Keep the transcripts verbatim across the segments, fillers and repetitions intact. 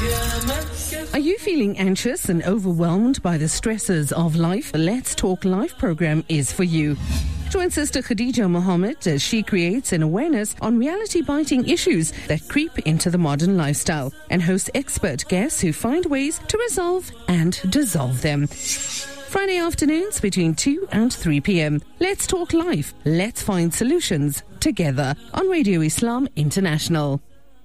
Are you feeling anxious and overwhelmed by the stresses of life? Let's Talk Life program is for you. Join Sister Khadija Mohammed as she creates an awareness on reality-biting issues that creep into the modern lifestyle and hosts expert guests who find ways to resolve and dissolve them. Friday afternoons between two and three p.m. Let's Talk Life. Let's find solutions together on Radio Islam International.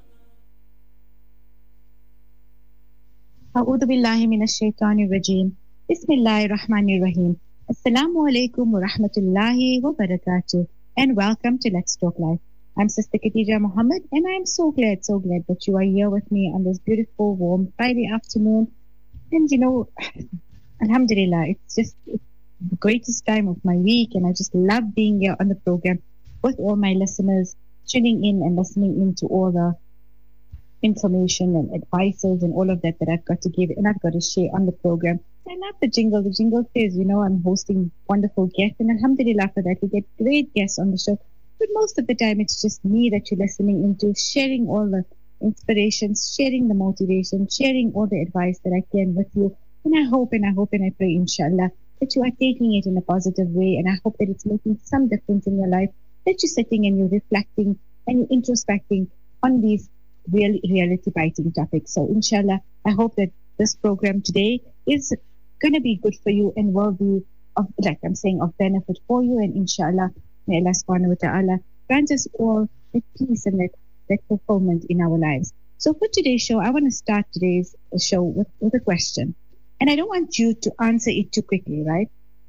أعوذ بالله من الشيطان الرجيم بسم الله الرحمن الرحيم Assalamu alaikum wa rahmatullahi wa barakatuh and welcome to Let's Talk Life. I'm Sister Khadija Mohammed and I'm so glad, so glad that you are here with me on this beautiful, warm Friday afternoon. And you know, Alhamdulillah, it's just it's the greatest time of my week and I just love being here on the program with all my listeners, tuning in and listening into all the information and advices and all of that that I've got to give and I've got to share on the program. I love the jingle. The jingle says, you know, I'm hosting wonderful guests and alhamdulillah for that. We get great guests on the show. But most of the time it's just me that you're listening into, sharing all the inspirations, sharing the motivation, sharing all the advice that I can with you. And I hope and I hope and I pray, inshallah, that you are taking it in a positive way. And I hope that it's making some difference in your life, that you're sitting and you're reflecting and you're introspecting on these real reality biting topics. So inshallah, I hope that this program today is going to be good for you and will be of, like I'm saying, of benefit for you. And inshallah, may Allah subhanahu wa ta'ala grant us all that peace and that, that fulfillment in our lives. So for today's show, I want to start today's show with, with a question. And I don't want you to answer it too quickly, right?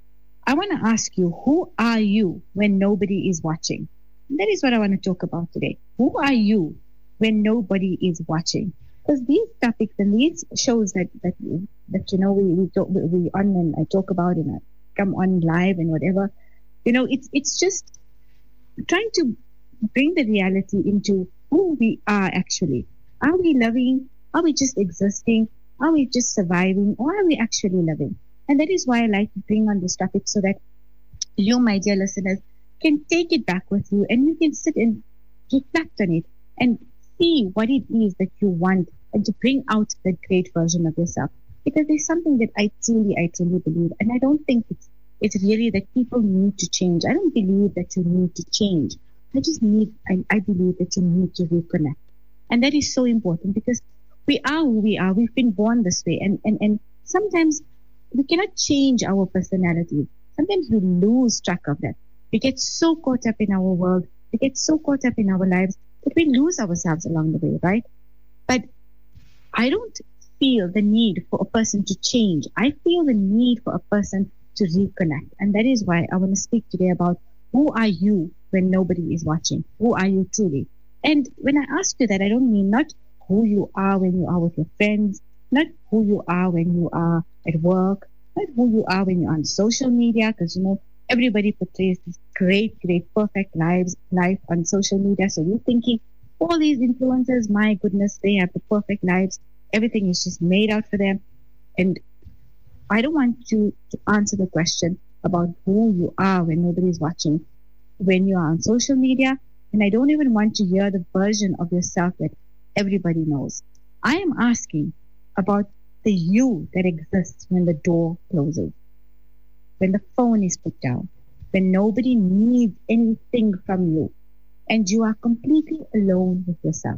I want to ask you, who are you when nobody is watching? And that is what I want to talk about today. Who are you when nobody is watching? Because these topics and these shows that that that you know we we talk, we on and I talk about and I come on live and whatever, you know, it's it's just trying to bring the reality into who we are actually. Are we loving? Are we just existing? Are we just surviving? Or are we actually living? And that is why I like to bring on this topic so that you, my dear listeners, can take it back with you and you can sit and reflect on it and see what it is that you want and to bring out the great version of yourself. Because there's something that I truly, I truly believe. And I don't think it's, it's really that people need to change. I don't believe that you need to change. I just need, I, I believe that you need to reconnect. And that is so important because we are who we are. We've been born this way. And, and, and sometimes we cannot change our personality. Sometimes we lose track of that. We get so caught up in our world. We get so caught up in our lives that we lose ourselves along the way, right? But I don't feel the need for a person to change. I feel the need for a person to reconnect. And that is why I want to speak today about who are you when nobody is watching? Who are you truly? And when I ask you that, I don't mean not who you are when you are with your friends, not who you are when you are at work, not who you are when you're on social media, because, you know, everybody portrays this great, great, perfect lives, life on social media. So you're thinking, all these influencers, my goodness, they have the perfect lives. Everything is just made out for them. And I don't want you to answer the question about who you are when nobody's watching, when you are on social media. And I don't even want to hear the version of yourself that everybody knows. I am asking about the you that exists when the door closes, when the phone is put down, when nobody needs anything from you, and you are completely alone with yourself.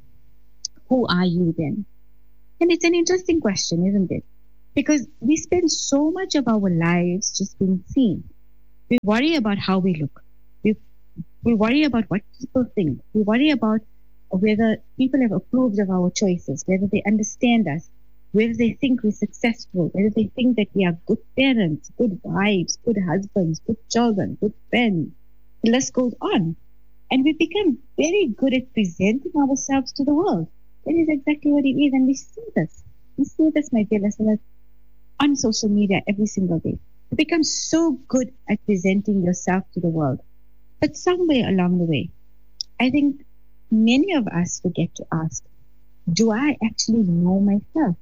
Who are you then? And it's an interesting question, isn't it? Because we spend so much of our lives just being seen. We worry about how we look. We, we worry about what people think. We worry about whether people have approved of our choices, whether they understand us, whether they think we're successful, whether they think that we are good parents, good wives, good husbands, good children, good friends. The list goes on. And we become very good at presenting ourselves to the world. That is exactly what it is. And we see this. We see this, my dear listeners, on social media every single day. You become so good at presenting yourself to the world. But somewhere along the way, I think many of us forget to ask, do I actually know myself?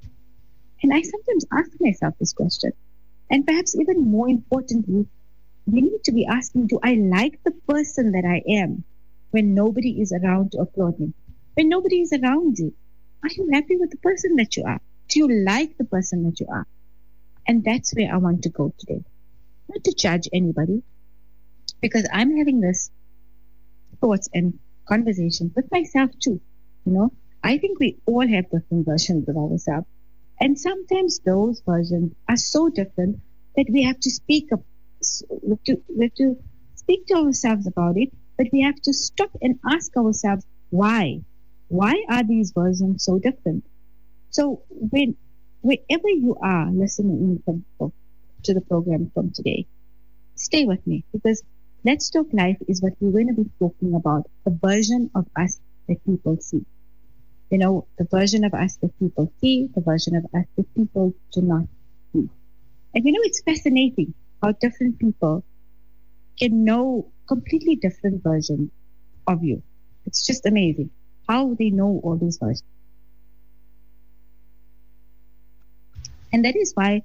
And I sometimes ask myself this question. And perhaps even more importantly, we need to be asking, do I like the person that I am when nobody is around to applaud me? When nobody is around you, Are you happy with the person that you are? Do you like the person that you are? And that's where I want to go today. Not to judge anybody, because I'm having this thoughts and conversations with myself too. You know, I think we all have different versions of ourselves. And sometimes those versions are so different that we have to speak up, we have to, we have to speak to ourselves about it, but we have to stop and ask ourselves why. Why are these versions so different? So when wherever you are listening from, to the program from today, stay with me, because Let's Talk Life is what we're going to be talking about, the version of us that people see. You know, the version of us that people see, the version of us that people do not see. And you know, it's fascinating how different people can know completely different versions of you. It's just amazing how they know all these versions. And that is why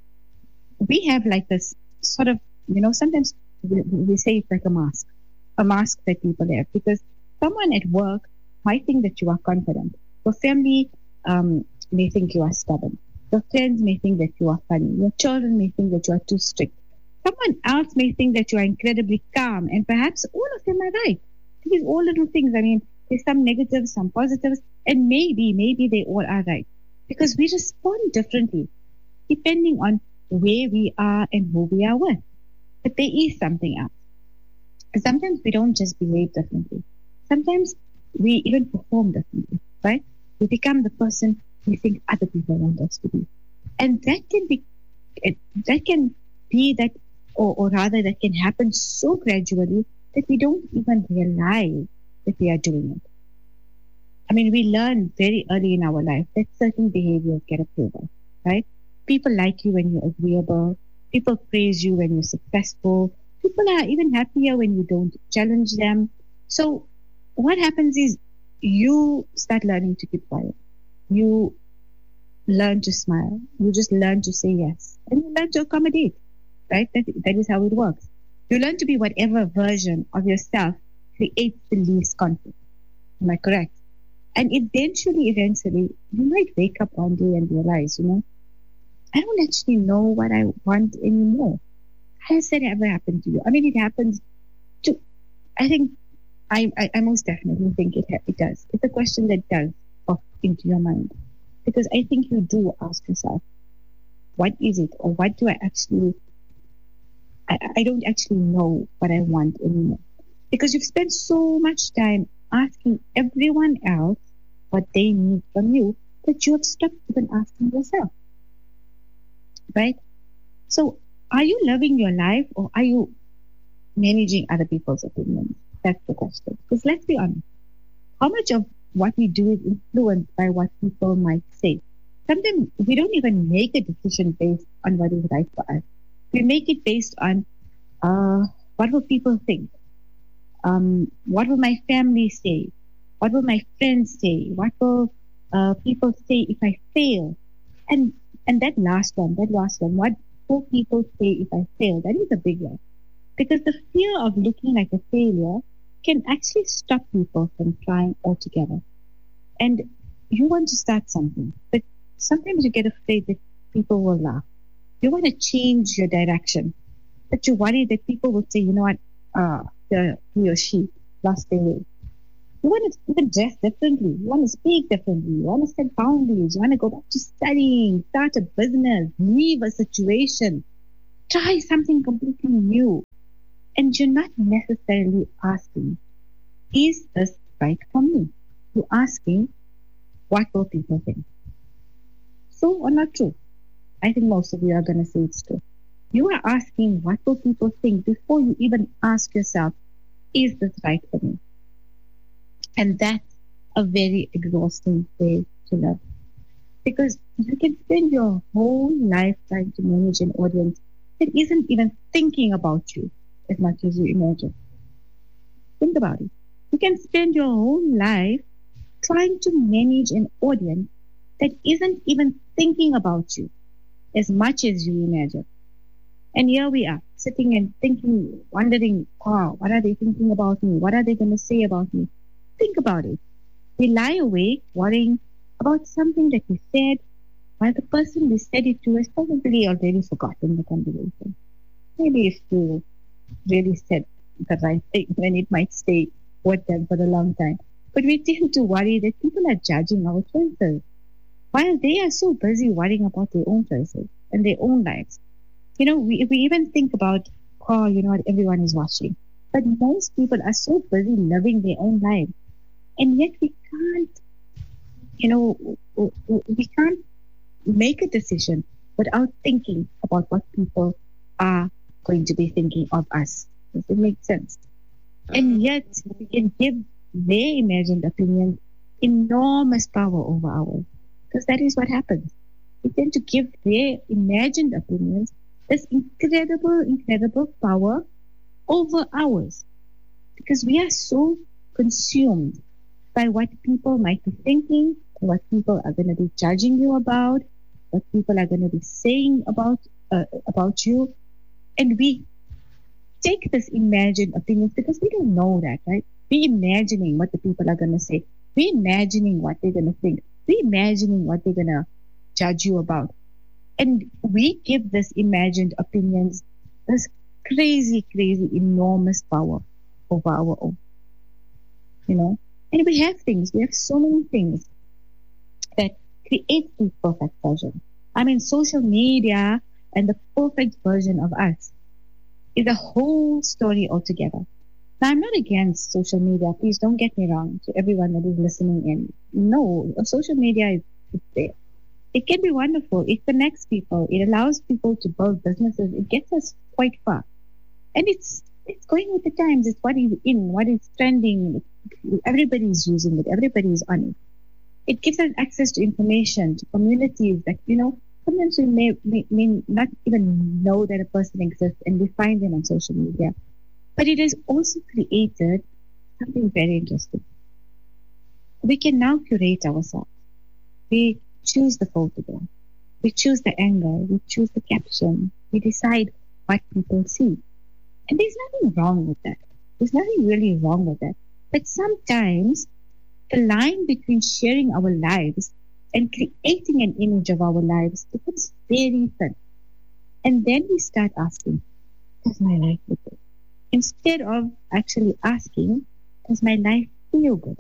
we have like this sort of, you know, sometimes we, we say it's like a mask, a mask that people have, because someone at work might think that you are confident. Your family um, may think you are stubborn. Your friends may think that you are funny. Your children may think that you are too strict. Someone else may think that you are incredibly calm, and perhaps all of them are right. These all little things, I mean, there's some negatives, some positives, and maybe, maybe they all are right. Because we respond differently depending on where we are and who we are with. But there is something else. Sometimes we don't just behave differently. Sometimes we even perform differently, right? We become the person we think other people want us to be. And that can be, that can be that, or, or rather that can happen so gradually that we don't even realize that we are doing it. I mean, we learn very early in our life that certain behaviors get approval, right? People like you when you're agreeable. People praise you when you're successful. People are even happier when you don't challenge them. So what happens is you start learning to keep quiet. You learn to smile. You just learn to say yes. And you learn to accommodate, right? That, that is how it works. You learn to be whatever version of yourself creates the least conflict. Am I correct? And eventually, eventually, you might wake up one day and realize, you know, I don't actually know what I want anymore. Has that ever happened to you? I mean, it happens to, I think, I, I, I most definitely think it, it does. It's a question that does pop into your mind. Because I think you do ask yourself, what is it? Or what do I actually, I, I don't actually know what I want anymore. Because you've spent so much time asking everyone else what they need from you that you have stopped even asking yourself. Right? So, are you loving your life, or are you managing other people's opinions? That's the question. Because let's be honest, how much of what we do is influenced by what people might say? Sometimes we don't even make a decision based on what is right for us. We make it based on uh, what will people think? Um, what will my family say? What will my friends say? What will uh, people say if I fail? And and that last one, that last one, what will people say if I fail? That is a big one. Because the fear of looking like a failure can actually stop people from trying altogether. And you want to start something, but sometimes you get afraid that people will laugh. You want to change your direction, but you worry that people will say, you know what, uh, the, he or she lost their way. You want to even dress differently. You want to speak differently. You want to set boundaries. You want to go back to studying, start a business, leave a situation, try something completely new. And you're not necessarily asking, is this right for me? You're asking, what will people think? True or not true? I think most of you are going to say it's true. You are asking, what will people think, before you even ask yourself, is this right for me? And that's a very exhausting way to live. Because you can spend your whole life trying to manage an audience that isn't even thinking about you as much as you imagine. Think about it. You can spend your whole life trying to manage an audience that isn't even thinking about you as much as you imagine. And here we are, sitting and thinking, wondering, oh, what are they thinking about me? What are they going to say about me? Think about it. We lie awake worrying about something that we said, while the person we said it to has probably already forgotten the conversation. Maybe if you really said the right thing, then it might stay with them for a long time. But we tend to worry that people are judging our choices, while they are so busy worrying about their own choices and their own lives. You know, we, we even think about, oh, you know what, everyone is watching. But most people are so busy living their own lives. And yet we can't, you know, we can't make a decision without thinking about what people are going to be thinking of us. Does it make sense? And yet we can give their imagined opinions enormous power over ours. Because that is what happens. We tend to give their imagined opinions this incredible, incredible power over ours. Because we are so consumed by what people might be thinking, what people are going to be judging you about, what people are going to be saying about uh, about you. And we take this imagined opinions because we don't know that, right? We're imagining what the people are going to say. We're imagining what they're going to think. We're imagining what they're going to judge you about. And we give this imagined opinions this crazy, crazy, enormous power over our own. You know? And we have things, we have so many things that create the perfect version. I mean, social media and the perfect version of us is a whole story altogether. Now, I'm not against social media. Please don't get me wrong to everyone that is listening in. No, social media is it's there. It can be wonderful. It connects people. It allows people to build businesses. It gets us quite far. And it's it's going with the times. It's what is in, what is trending. Everybody is using it. Everybody is on it. It gives us access to information, to communities that, you know, sometimes we may, may, may not even know that a person exists and we find them on social media. But it has also created something very interesting. We can now curate ourselves. We choose the photograph. We choose the angle. We choose the caption. We decide what people see. And there's nothing wrong with that. There's nothing really wrong with that. But sometimes the line between sharing our lives and creating an image of our lives becomes very thin. And then we start asking, does my life look good? Instead of actually asking, does my life feel good?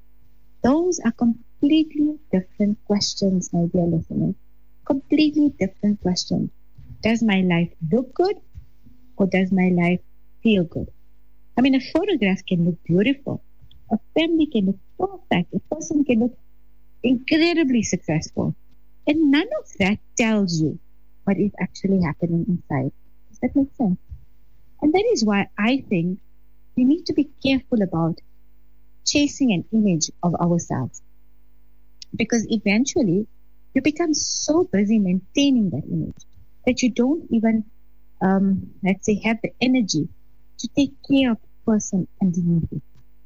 Those are completely different questions, my dear listeners. Completely different questions. Does my life look good or does my life feel good? I mean, a photograph can look beautiful. A family can look perfect. A person can look incredibly successful. And none of that tells you what is actually happening inside. Does that make sense? And that is why I think we need to be careful about chasing an image of ourselves. Because eventually you become so busy maintaining that image that you don't even, um, let's say, have the energy to take care of the person underneath you.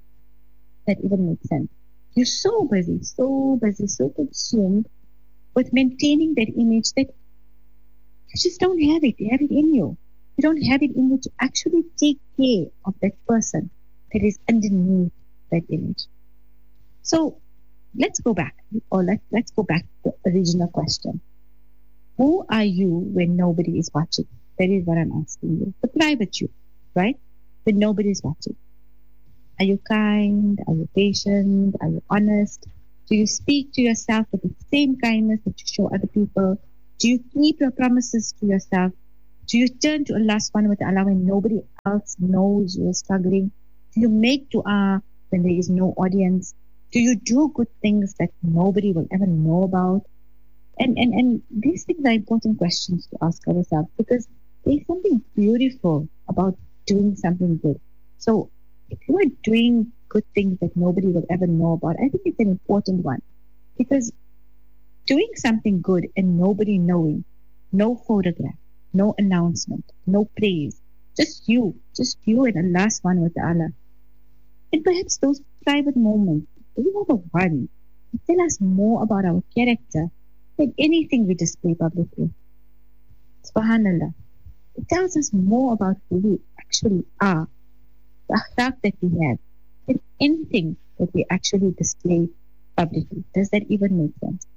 That even makes sense. You're so busy, so busy, so consumed with maintaining that image that you just don't have it. You have it in you. You don't have it in you to actually take care of that person that is underneath that image. So let's go back, or let's let's go back to the original question. Who are you when nobody is watching? That is what I'm asking you. The private you, right? When nobody is watching. Are you kind? Are you patient? Are you honest? Do you speak to yourself with the same kindness that you show other people? Do you keep your promises to yourself? Do you turn to Allah subhanahu wa ta'ala when nobody else knows you're struggling? Do you make dua when there is no audience? Do you do good things that nobody will ever know about? And, and, and these things are important questions to ask ourselves because there's something beautiful about doing something good. So if you are doing good things that nobody will ever know about, I think it's an important one. Because doing something good and nobody knowing, no photograph, no announcement, no praise, just you, just you and Allah subhanahu wa ta'ala. And perhaps those private moments, we are the one who tell us more about our character than anything we display publicly. Subhanallah. It tells us more about who we actually are, the akhlaq that we have, than anything that we actually display publicly. Does that even make sense?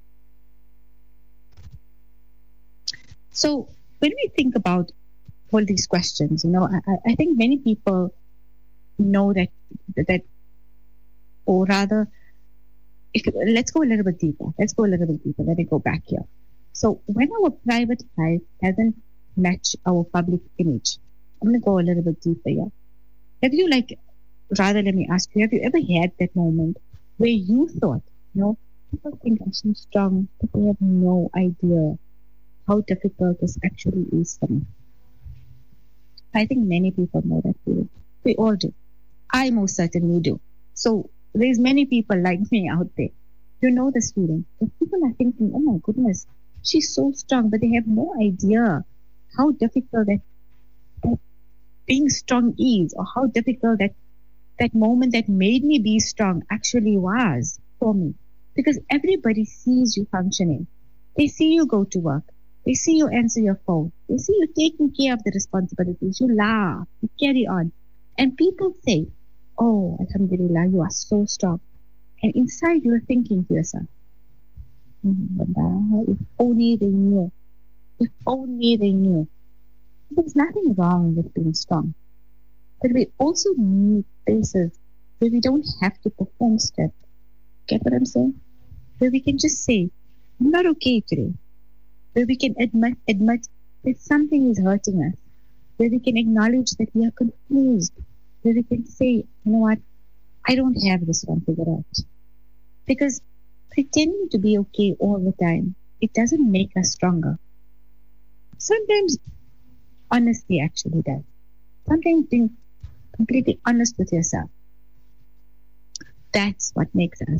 So when we think about all these questions, you know, I, I think many people know that, that, or rather, if, let's go a little bit deeper. Let's go a little bit deeper. Let me go back here. So when our private life doesn't match our public image, I'm going to go a little bit deeper here. Have you, like, rather, let me ask you, have you ever had that moment where you thought, you know, people think I'm so strong, but they have no idea how difficult this actually is for me? I think many people know that feeling. We all do. I most certainly do. So there's many people like me out there. You know this feeling. But people are thinking, oh my goodness, she's so strong, but they have no idea how difficult that, that being strong is, or how difficult that that moment that made me be strong actually was for me. Because everybody sees you functioning. They see you go to work. They see you answer your phone. They see you taking care of the responsibilities. You laugh. You carry on. And people say, oh, alhamdulillah, you are so strong. And inside you are thinking to yourself, if only they knew. If only they knew. There's nothing wrong with being strong. But we also need places where we don't have to perform stuff. Get what I'm saying? Where we can just say, I'm not okay today. Where we can admit, admit that something is hurting us. Where we can acknowledge that we are confused. Where we can say, you know what, I don't have this one figured out. Because pretending to be okay all the time, it doesn't make us stronger. Sometimes honesty actually does. Sometimes being completely honest with yourself, that's what makes us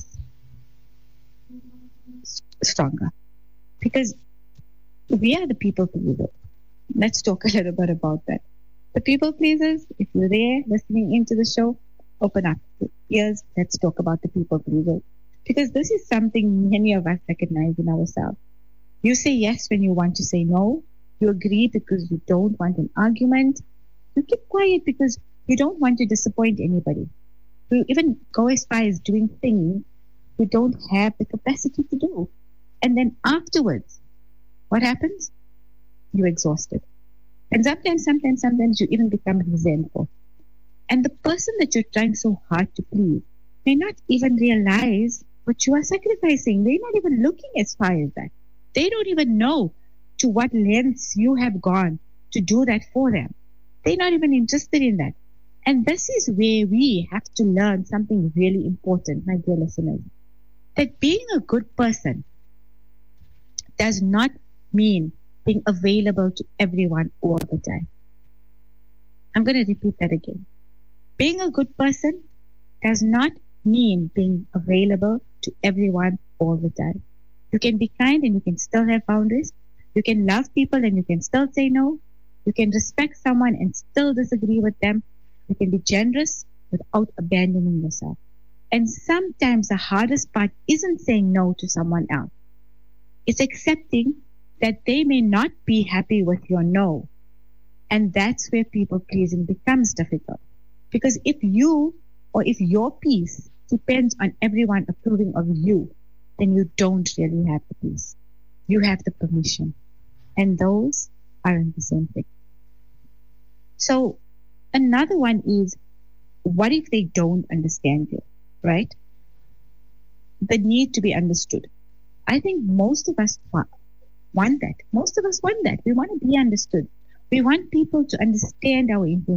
stronger. Because we are the people pleasers. Let's talk a little bit about that. The people pleasers, if you're there listening into the show, open up your ears. Let's talk about the people pleasers. Because this is something many of us recognize in ourselves. You say yes when you want to say no. You agree because you don't want an argument. You keep quiet because you don't want to disappoint anybody. You even go as far as doing things you don't have the capacity to do. And then afterwards, what happens? You're exhausted. And sometimes, sometimes, sometimes you even become resentful. And the person that you're trying so hard to please may not even realize what you are sacrificing. They're not even looking as far as that. They don't even know to what lengths you have gone to do that for them. They're not even interested in that. And this is where we have to learn something really important, my dear listeners. That being a good person does not mean being available to everyone all the time. I'm going to repeat that again. Being a good person does not mean being available to everyone all the time. You can be kind and you can still have boundaries. You can love people and you can still say no. You can respect someone and still disagree with them. You can be generous without abandoning yourself. And sometimes the hardest part isn't saying no to someone else. It's accepting that they may not be happy with your no. And that's where people pleasing becomes difficult. Because if you or if your peace depends on everyone approving of you, then you don't really have the peace. You have the permission. And those aren't the same thing. So another one is, what if they don't understand you, right? The need to be understood. I think most of us want that. Most of us want that. We want to be understood. We want people to understand our intentions.